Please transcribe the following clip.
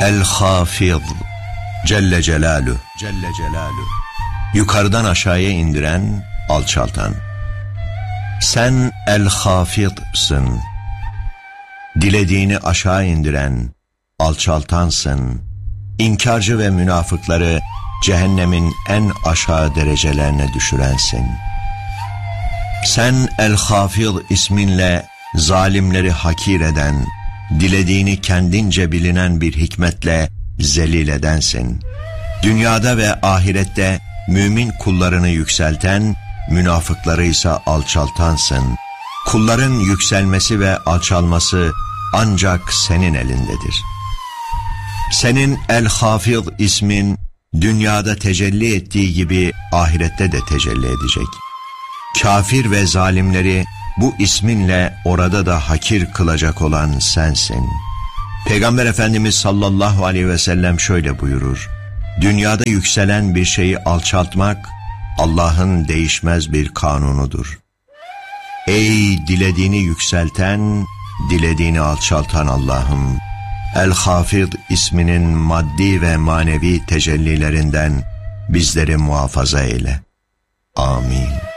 El-Hafid Celle Celaluhu. Yukarıdan aşağıya indiren, alçaltan. Sen El-Hafid'sın. Dilediğini aşağı indiren, alçaltansın. İnkarcı ve münafıkları cehennemin en aşağı derecelerine düşürensin. Sen El-Hafid isminle zalimleri hakir eden, dilediğini kendince bilinen bir hikmetle zelil edensin. Dünyada ve ahirette mümin kullarını yükselten, münafıkları ise alçaltansın. Kulların yükselmesi ve alçalması ancak senin elindedir. Senin El-Hafid ismin dünyada tecelli ettiği gibi ahirette de tecelli edecek. Kafir ve zalimleri bu isminle orada da hakir kılacak olan sensin. Peygamber Efendimiz sallallahu aleyhi ve sellem şöyle buyurur: dünyada yükselen bir şeyi alçaltmak Allah'ın değişmez bir kanunudur. Ey dilediğini yükselten, dilediğini alçaltan Allah'ım, El-Hafid isminin maddi ve manevi tecellilerinden bizleri muhafaza eyle. Amin.